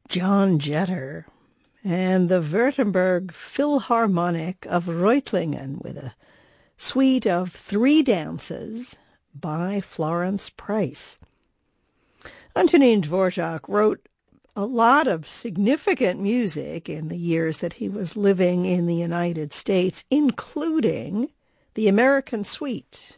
John Jetter and the Württemberg Philharmonic of Reutlingen with a suite of 3 dances by Florence Price. Antonin Dvorak wrote a lot of significant music in the years that he was living in the United States, including the American Suite